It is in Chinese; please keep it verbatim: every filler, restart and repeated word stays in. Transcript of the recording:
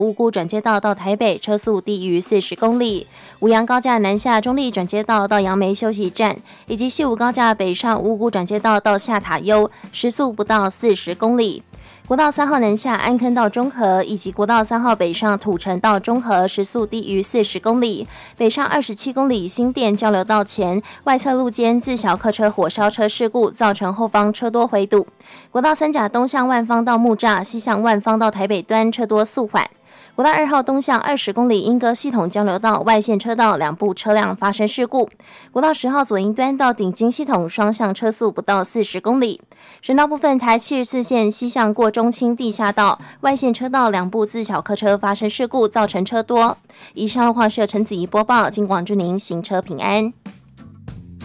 五股转接道到台北车速低于四十公里，五杨高架南下中立转接道到杨梅休息站，以及西武高架北上五股转接道到下塔悠，时速不到四十公里。国道三号南下安坑到中和，以及国道三号北上土城到中和，时速低于四十公里。北上二十七公里新店交流道前外侧路肩自小客车火烧车事故，造成后方车多回堵。国道三甲东向万方到木栅，西向万方到台北端车多速缓。国道二号东向二十公里莺歌系统交流道外线车道两部车辆发生事故。国道十号左营端到顶金系统双向车速不到四十公里。省道部分，台七十四线西向过中清地下道外线车道两部自小客车发生事故，造成车多。以上路况是由陈子怡播报，金广祝您行车平安。